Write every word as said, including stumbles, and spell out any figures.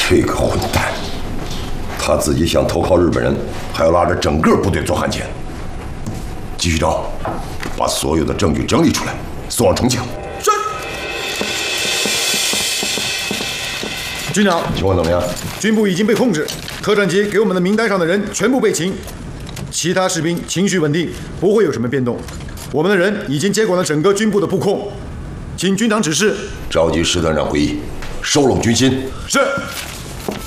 这个混蛋，他自己想投靠日本人，还要拉着整个部队做汉奸。继续找，把所有的证据整理出来，送往重庆。 是。军长， 情况怎么样？ 军部已经被控制，特战机给我们的名单上的人全部被擒，其他士兵情绪稳定，不会有什么变动。我们的人已经接管了整个军部的布控，请军长指示。 召集师团长会议，收拢军心。 是。